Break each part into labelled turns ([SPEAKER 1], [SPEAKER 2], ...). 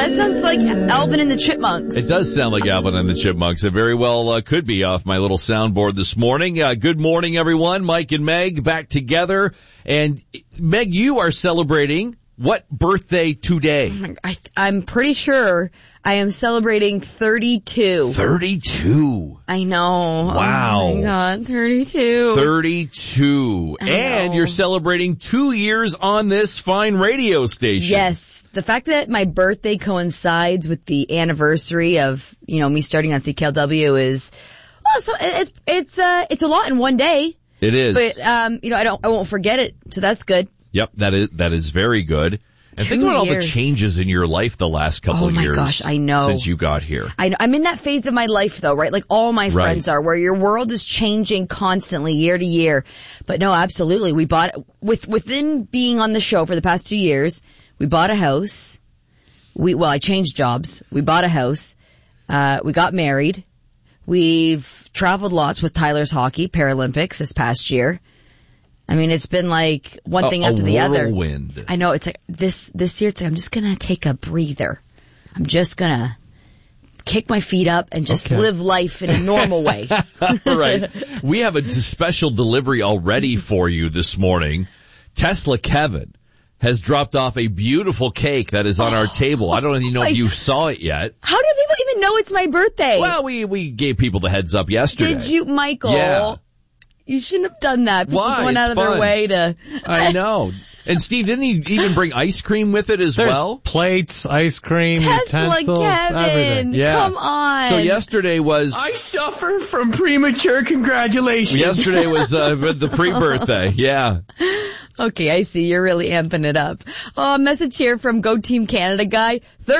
[SPEAKER 1] That sounds like Alvin and the Chipmunks.
[SPEAKER 2] It does sound like Alvin and the Chipmunks. It very well could be off my little soundboard this morning. Good morning, everyone. Mike and Meg back together. And Meg, you are celebrating what birthday today?
[SPEAKER 1] I'm pretty sure I am celebrating 32.
[SPEAKER 2] 32.
[SPEAKER 1] I know.
[SPEAKER 2] Wow.
[SPEAKER 1] Oh my God, 32.
[SPEAKER 2] 32. And you're celebrating 2 years on this fine radio station.
[SPEAKER 1] Yes. The fact that my birthday coincides with the anniversary of, me starting on CKLW is, so it's a lot in one day.
[SPEAKER 2] It is.
[SPEAKER 1] But, I won't forget it. So that's good.
[SPEAKER 2] Yep, that is very good. And think about all the changes in your life the last couple of years.
[SPEAKER 1] Oh my gosh, I know.
[SPEAKER 2] Since you got here.
[SPEAKER 1] I know. I'm in that phase of my life though, right? Like all my friends are, where your world is changing constantly year to year. But no, absolutely. We bought, within being on the show for the past 2 years, we bought a house. I changed jobs. We bought a house. We got married. We've traveled lots with Tyler's hockey, Paralympics this past year. I mean, it's been like one thing after the other.
[SPEAKER 2] Whirlwind.
[SPEAKER 1] I know. It's like this year, it's like, I'm just going to take a breather. I'm just going to kick my feet up and just live life in a normal way.
[SPEAKER 2] Right. We have a special delivery already for you this morning. Tesla Kevin has dropped off a beautiful cake that is on our table. I don't even know if you saw it yet.
[SPEAKER 1] How do people even know it's my birthday?
[SPEAKER 2] Well, we gave people the heads up yesterday.
[SPEAKER 1] Did you, Michael?
[SPEAKER 2] Yeah.
[SPEAKER 1] You shouldn't have done that. People going out of their way to...
[SPEAKER 2] I know. And Steve, didn't he even bring ice cream with it as well?
[SPEAKER 3] Plates, ice cream,
[SPEAKER 1] Tesla
[SPEAKER 3] utensils,
[SPEAKER 1] Kevin,
[SPEAKER 3] everything.
[SPEAKER 2] Yeah.
[SPEAKER 1] Come on.
[SPEAKER 2] So yesterday was...
[SPEAKER 4] I suffer from premature congratulations.
[SPEAKER 2] Yesterday was the pre-birthday, yeah.
[SPEAKER 1] Okay, I see. You're really amping it up. Oh, a message here from Go Team Canada guy.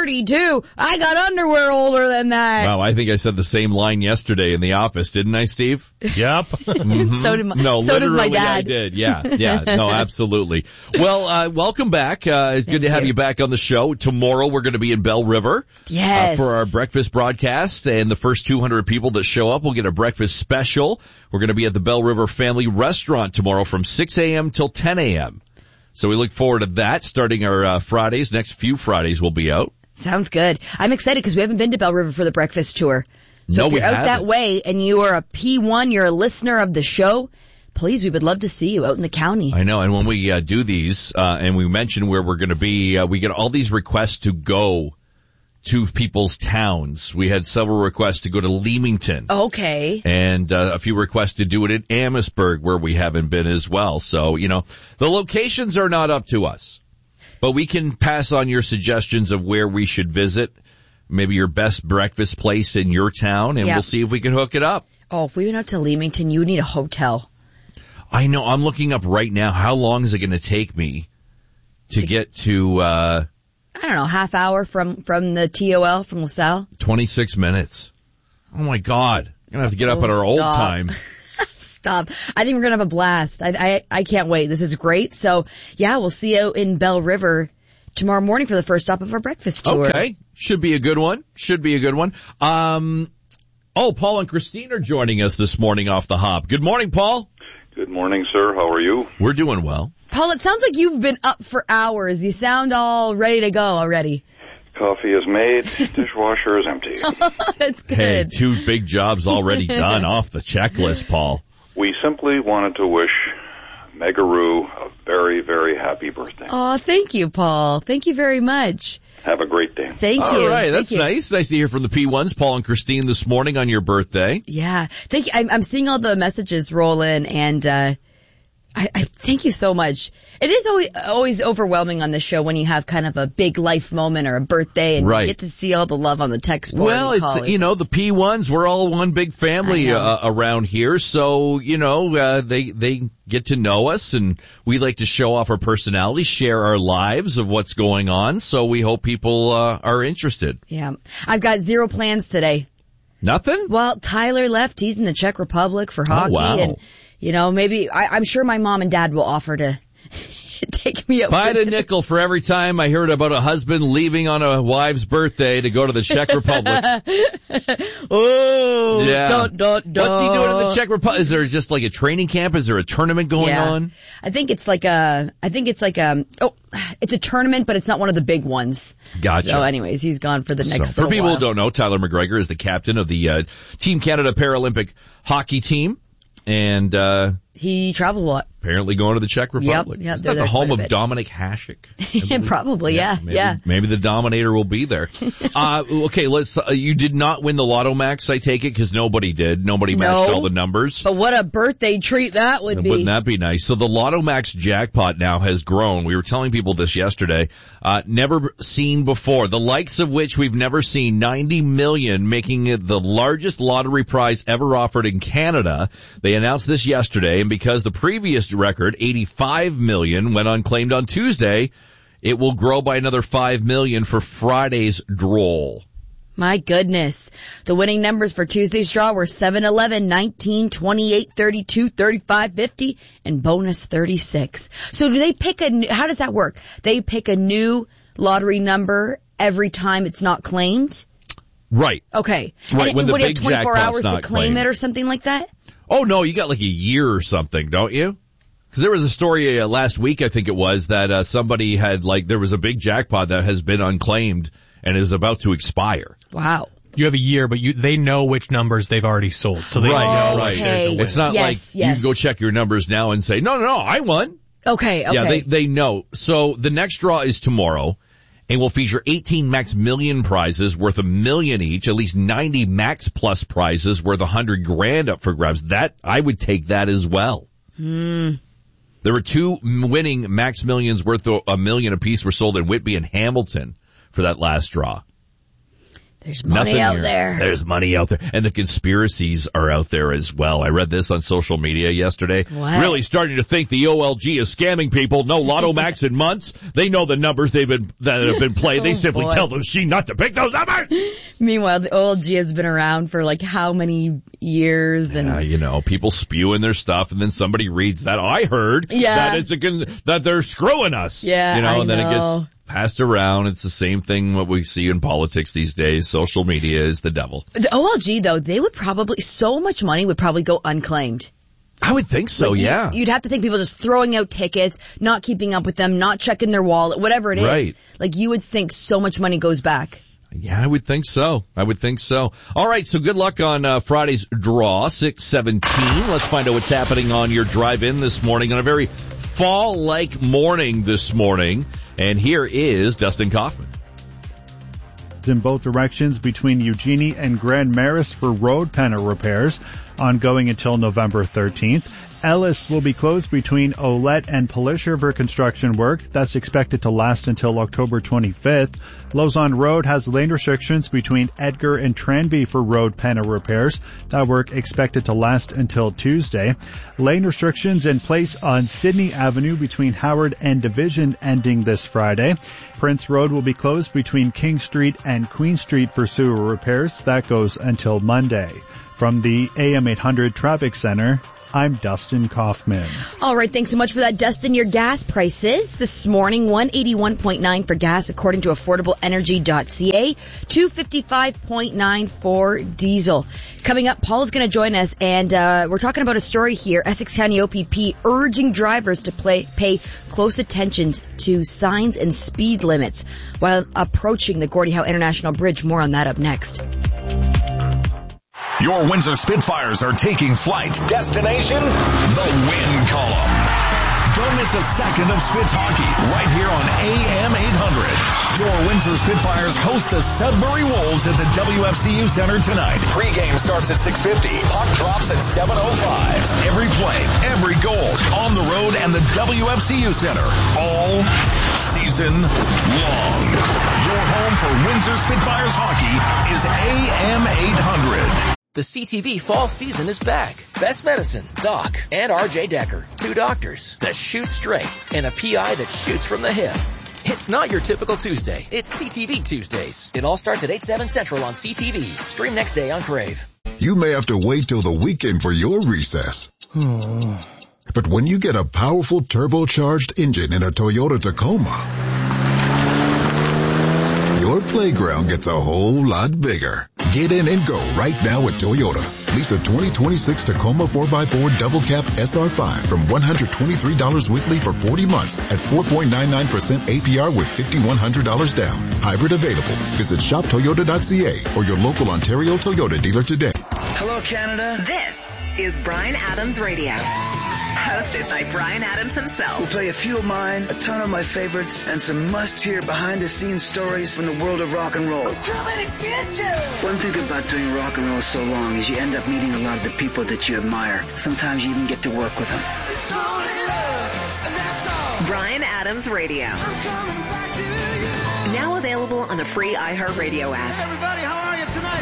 [SPEAKER 1] 32. I got underwear older than that.
[SPEAKER 2] Wow, I think I said the same line yesterday in the office, didn't I, Steve?
[SPEAKER 3] Yep.
[SPEAKER 2] Mm-hmm.
[SPEAKER 1] So does my dad.
[SPEAKER 2] I did. Yeah. No, absolutely. Well, welcome back. It's good to have you back on the show. Tomorrow we're going to be in Bell River.
[SPEAKER 1] Yes.
[SPEAKER 2] For our breakfast broadcast, and the first 200 people that show up will get a breakfast special. We're going to be at the Bell River Family Restaurant tomorrow from 6 a.m. till 10 a.m. So we look forward to that. Starting our Fridays, next few Fridays will be out.
[SPEAKER 1] Sounds good. I'm excited because we haven't been to Bell River for the breakfast tour. So if you're out that way and you are a P1, you're a listener of the show, please, we would love to see you out in the county.
[SPEAKER 2] I know. And when we do these, and we mention where we're going to be, we get all these requests to go to people's towns. We had several requests to go to Leamington.
[SPEAKER 1] Okay.
[SPEAKER 2] And a few requests to do it at Amherstburg, where we haven't been as well. So, the locations are not up to us. But we can pass on your suggestions of where we should visit, maybe your best breakfast place in your town, and we'll see if we can hook it up.
[SPEAKER 1] Oh, if we went out to Leamington, you would need a hotel.
[SPEAKER 2] I know. I'm looking up right now. How long is it going to take me to get to... I
[SPEAKER 1] don't know, half hour from the TOL, from LaSalle?
[SPEAKER 2] 26 minutes. Oh, my God. I'm going to have to get up at our old time.
[SPEAKER 1] Stop. I think we're going to have a blast. I can't wait. This is great. So, we'll see you in Bell River tomorrow morning for the first stop of our breakfast tour.
[SPEAKER 2] Okay. Should be a good one. Paul and Christine are joining us this morning off the hop. Good morning, Paul.
[SPEAKER 5] Good morning, sir. How are you?
[SPEAKER 2] We're doing well.
[SPEAKER 1] Paul, it sounds like you've been up for hours. You sound all ready to go already.
[SPEAKER 5] Coffee is made. Dishwasher is empty.
[SPEAKER 1] That's good.
[SPEAKER 2] Hey, 2 big jobs already done off the checklist, Paul.
[SPEAKER 5] We simply wanted to wish Megaroo a very, very happy birthday.
[SPEAKER 1] Oh, thank you, Paul. Thank you very much.
[SPEAKER 5] Have a great day.
[SPEAKER 1] Thank you.
[SPEAKER 2] All right, that's nice. Nice to hear from the P1s, Paul and Christine, this morning on your birthday.
[SPEAKER 1] Yeah, thank you. I'm seeing all the messages roll in, and I thank you so much. It is always overwhelming on the show when you have kind of a big life moment or a birthday, and you get to see all the love on the text board.
[SPEAKER 2] Well, it's the P1s, we're all one big family around here, so they get to know us, and we like to show off our personality, share our lives of what's going on. So we hope people are interested.
[SPEAKER 1] Yeah, I've got 0 plans today.
[SPEAKER 2] Nothing?
[SPEAKER 1] Well, Tyler left. He's in the Czech Republic for hockey,
[SPEAKER 2] wow.
[SPEAKER 1] and maybe I'm sure my mom and dad will offer to Take me out.
[SPEAKER 2] If I had a nickel for every time I heard about a husband leaving on a wife's birthday to go to the Czech Republic.
[SPEAKER 1] Oh,
[SPEAKER 2] Yeah.
[SPEAKER 1] don't.
[SPEAKER 2] What's he doing in the Czech Republic? Is there just like a training camp? Is there a tournament going on?
[SPEAKER 1] I think it's like it's a tournament, but it's not one of the big ones.
[SPEAKER 2] Gotcha.
[SPEAKER 1] So anyways, he's gone for the next
[SPEAKER 2] For
[SPEAKER 1] little
[SPEAKER 2] people
[SPEAKER 1] while.
[SPEAKER 2] who don't know, Tyler McGregor is the captain of the Team Canada Paralympic hockey team. And
[SPEAKER 1] he travels a lot.
[SPEAKER 2] apparently going to the Czech Republic.
[SPEAKER 1] Yep,
[SPEAKER 2] Is
[SPEAKER 1] they're
[SPEAKER 2] that the
[SPEAKER 1] there
[SPEAKER 2] home
[SPEAKER 1] quite
[SPEAKER 2] of
[SPEAKER 1] a bit.
[SPEAKER 2] Dominic Hasek?
[SPEAKER 1] Probably, yeah.
[SPEAKER 2] Maybe the Dominator will be there. Okay, you did not win the Lotto Max, I take it, because nobody did. Nobody matched all the numbers.
[SPEAKER 1] But what a birthday treat that would be.
[SPEAKER 2] Wouldn't that be nice? So the Lotto Max jackpot now has grown. We were telling people this yesterday. Never seen before. The likes of which we've never seen. 90 million, making it the largest lottery prize ever offered in Canada. They announced this yesterday, and because the previous record, 85 million, went unclaimed on Tuesday, it will grow by another 5 million for Friday's draw.
[SPEAKER 1] My goodness. The winning numbers for Tuesday's draw were 7, 11, 19, 28, 32, 35, 50, and bonus 36. So do they pick how does that work? They pick a new lottery number every time it's not claimed?
[SPEAKER 2] Right.
[SPEAKER 1] Okay.
[SPEAKER 2] Right,
[SPEAKER 1] And
[SPEAKER 2] when the
[SPEAKER 1] what, do you
[SPEAKER 2] big
[SPEAKER 1] have 24
[SPEAKER 2] jackpot's
[SPEAKER 1] hours to
[SPEAKER 2] not
[SPEAKER 1] claim
[SPEAKER 2] claimed.
[SPEAKER 1] it or something like that?
[SPEAKER 2] Oh no, you got like a year or something, don't you? Because there was a story last week, I think it was, that somebody had there was a big jackpot that has been unclaimed and is about to expire.
[SPEAKER 1] Wow.
[SPEAKER 3] You have a year, but they know which numbers they've already sold, so they
[SPEAKER 2] Right,
[SPEAKER 3] know
[SPEAKER 2] right.
[SPEAKER 3] if there's a win.
[SPEAKER 2] It's not
[SPEAKER 1] Yes,
[SPEAKER 2] like you can go check your numbers now and say, no, I won.
[SPEAKER 1] Okay.
[SPEAKER 2] Yeah, they know. So the next draw is tomorrow, and will feature 18 Max Million prizes worth $1 million each, at least 90 Max Plus prizes worth $100,000 up for grabs. That, I would take that as well. There were 2 winning Max Millions worth $1 million apiece were sold in Whitby and Hamilton for that last draw.
[SPEAKER 1] There's money out there.
[SPEAKER 2] There's money out there. And the conspiracies are out there as well. I read this on social media yesterday.
[SPEAKER 1] What?
[SPEAKER 2] Really starting to think the OLG is scamming people. No Lotto Max in months. They know the numbers that have been played. They simply
[SPEAKER 1] boy.
[SPEAKER 2] tell the machine not to pick those numbers.
[SPEAKER 1] Meanwhile, the OLG has been around for how many years? And
[SPEAKER 2] people spewing their stuff, and then somebody reads that. I heard that they're screwing us.
[SPEAKER 1] Yeah,
[SPEAKER 2] and then
[SPEAKER 1] I
[SPEAKER 2] it
[SPEAKER 1] know.
[SPEAKER 2] gets passed around. It's the same thing what we see in politics these days. Social media is the devil.
[SPEAKER 1] The OLG, though, so much money would probably go unclaimed.
[SPEAKER 2] I would think so, yeah.
[SPEAKER 1] You'd have to think people just throwing out tickets, not keeping up with them, not checking their wallet, whatever it is.
[SPEAKER 2] Right.
[SPEAKER 1] You would think so much money goes back.
[SPEAKER 2] Yeah, I would think so. All right, so good luck on Friday's draw, 6/17. Let's find out what's happening on your drive-in this morning on a very fall-like morning this morning. And here is Dustin Kaufman.
[SPEAKER 6] In both directions between Eugenie and Grand Maris for road panel repairs, ongoing until November 13th. Ellis will be closed between Olette and Polisher for construction work. That's expected to last until October 25th. Lausanne Road has lane restrictions between Edgar and Tranby for road panel repairs. That work expected to last until Tuesday. Lane restrictions in place on Sydney Avenue between Howard and Division ending this Friday. Prince Road will be closed between King Street and Queen Street for sewer repairs. That goes until Monday. From the AM 800 Traffic Center, I'm Dustin Kaufman.
[SPEAKER 1] All right, thanks so much for that, Dustin. Your gas prices this morning, $181.9 for gas according to AffordableEnergy.ca, $255.9 for diesel. Coming up, Paul's going to join us, and we're talking about a story here. Essex County OPP urging drivers to pay close attention to signs and speed limits while approaching the Gordie Howe International Bridge. More on that up next.
[SPEAKER 7] Your Windsor Spitfires are taking flight. Destination, the Win Column. Don't miss a second of Spits hockey right here on AM 800. Your Windsor Spitfires host the Sudbury Wolves at the WFCU Center tonight. Pre-game starts at 6:50. Puck drops at 7:05. Every play, every goal, on the road and the WFCU Center. All season long. Your home for Windsor Spitfires hockey is AM 800.
[SPEAKER 8] The CTV fall season is back. Best Medicine, Doc, and RJ Decker. 2 doctors that shoot straight and a PI that shoots from the hip. It's not your typical Tuesday. It's CTV Tuesdays. It all starts at 8/7 Central on CTV. Stream next day on Crave.
[SPEAKER 9] You may have to wait till the weekend for your recess. But when you get a powerful turbocharged engine in a Toyota Tacoma, your playground gets a whole lot bigger. Get in and go right now at Toyota. Lease a 2026 Tacoma 4x4 double cab SR5 from $123 weekly for 40 months at 4.99% APR with $5,100 down. Hybrid available. Visit shoptoyota.ca or your local Ontario Toyota dealer today.
[SPEAKER 10] Hello, Canada.
[SPEAKER 11] This is Bryan Adams Radio. Hosted by Bryan Adams himself.
[SPEAKER 10] We'll play a few of mine, a ton of my favorites, and some must-hear behind-the-scenes stories from the world of rock and roll.
[SPEAKER 11] One
[SPEAKER 10] thing about doing rock and roll so long is you end up meeting a lot of the people that you admire. Sometimes you even get to work with them.
[SPEAKER 11] Bryan Adams Radio. Now available on the free iHeartRadio app.
[SPEAKER 10] Everybody, how are you tonight?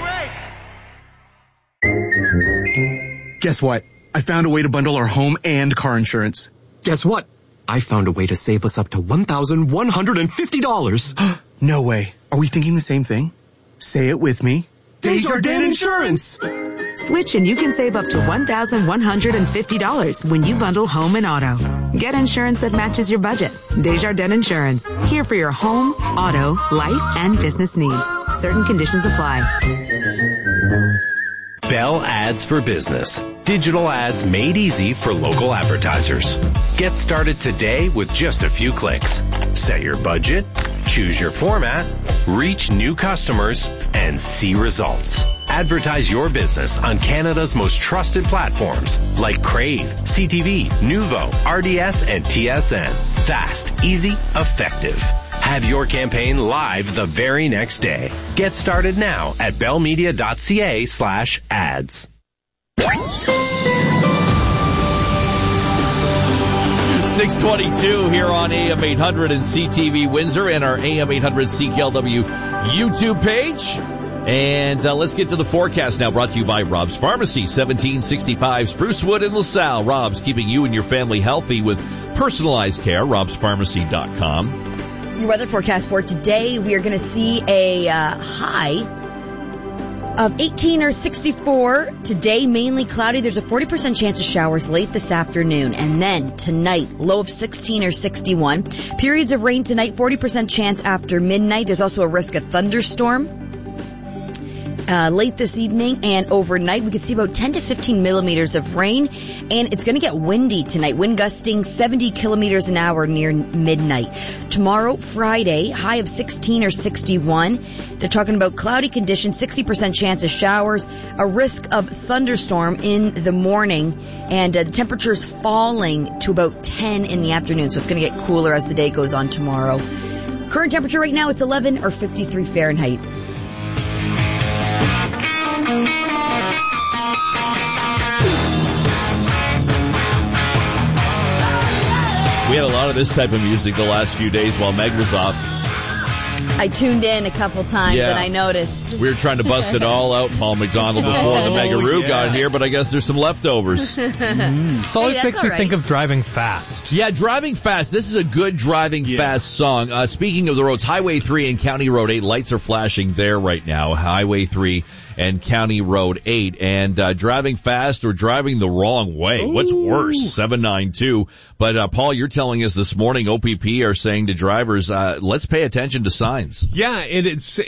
[SPEAKER 10] Sounds great.
[SPEAKER 12] Guess what? I found a way to bundle our home and car insurance. Guess what? I found a way to save us up to $1,150. No way. Are we thinking the same thing? Say it with me. Desjardins Insurance!
[SPEAKER 13] Switch and you can save up to $1,150 when you bundle home and auto. Get insurance that matches your budget. Desjardins Insurance. Here for your home, auto, life, and business needs. Certain conditions apply.
[SPEAKER 14] Bell Ads for Business. Digital ads made easy for local advertisers. Get started today with just a few clicks. Set your budget, choose your format, reach new customers, and see results. Advertise your business on Canada's most trusted platforms like Crave, CTV, Nuvo, RDS, and TSN. Fast, easy, effective. Have your campaign live the very next day. Get started now at bellmedia.ca/ads.
[SPEAKER 2] 622 here on AM 800 and CTV Windsor and our AM 800 CKLW YouTube page. And let's get to the forecast now, brought to you by Rob's Pharmacy, 1765 Sprucewood in LaSalle. Rob's, keeping you and your family healthy with personalized care. robspharmacy.com.
[SPEAKER 1] Your weather forecast for today, we are going to see a high of 18 or 64. Today, mainly cloudy. There's a 40% chance of showers late this afternoon. And then tonight, low of 16 or 61. Periods of rain tonight, 40% chance after midnight. There's also a risk of thunderstorm late this evening and overnight. We could see about 10 to 15 millimeters of rain, and it's going to get windy tonight. Wind gusting 70 kilometers an hour near midnight. Tomorrow, Friday, high of 16 or 61. They're talking about cloudy conditions, 60% chance of showers, a risk of thunderstorm in the morning, and the temperature's falling to about 10 in the afternoon, so it's going to get cooler as the day goes on tomorrow. Current temperature right now, it's 11 or 53 Fahrenheit.
[SPEAKER 2] We had a lot of this type of music the last few days while Meg was off.
[SPEAKER 1] I tuned in a couple times and I noticed.
[SPEAKER 2] We were trying to bust it all out, Paul McDonald, before the Megaroo got here, but I guess there's some leftovers.
[SPEAKER 3] It always makes me think of Driving Fast.
[SPEAKER 2] Yeah, Driving Fast. This is a good Driving Fast song. Speaking of the roads, Highway 3 and County Road 8, lights are flashing there right now. Highway 3 and County Road 8. And driving fast or driving the wrong way. Ooh. What's worse? 792. But Paul, you're telling us this morning OPP are saying to drivers, let's pay attention to signs.
[SPEAKER 4] Yeah, it's